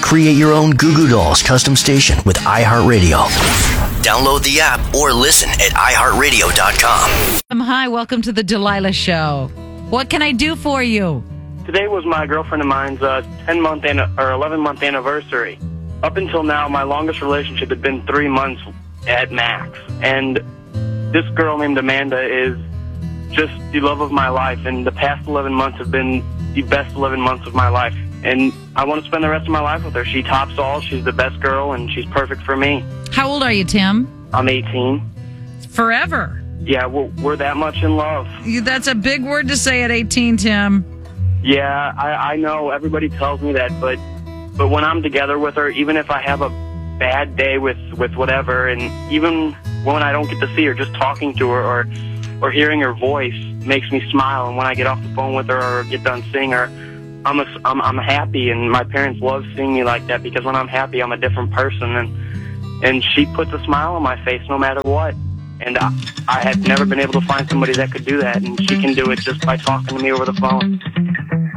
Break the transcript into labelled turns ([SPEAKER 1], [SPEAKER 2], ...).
[SPEAKER 1] Create your own Goo Goo Dolls custom station with iHeartRadio. Download the app or listen at iHeartRadio.com.
[SPEAKER 2] Hi, welcome to the Delilah Show. What can I do for you?
[SPEAKER 3] Today was my girlfriend of mine's 10-month or 11-month anniversary. Up until now, my longest relationship had been 3 months at max. And this girl named Amanda is just the love of my life. And the past 11 months have been the best 11 months of my life. And I want to spend the rest of my life with her. She tops all. She's the best girl, and she's perfect for me.
[SPEAKER 2] How old are you, Tim?
[SPEAKER 3] I'm 18.
[SPEAKER 2] Forever.
[SPEAKER 3] Yeah, we're that much in love.
[SPEAKER 2] That's a big word to say at 18, Tim.
[SPEAKER 3] Yeah, I know. Everybody tells me that, but when I'm together with her, even if I have a bad day with whatever, and even when I don't get to see her, just talking to her or hearing her voice makes me smile. And when I get off the phone with her or get done seeing her, I'm happy. And my parents love seeing me like that because when I'm happy, I'm a different person. And she puts a smile on my face no matter what. And I have never been able to find somebody that could do that, and she can do it just by talking to me over the phone.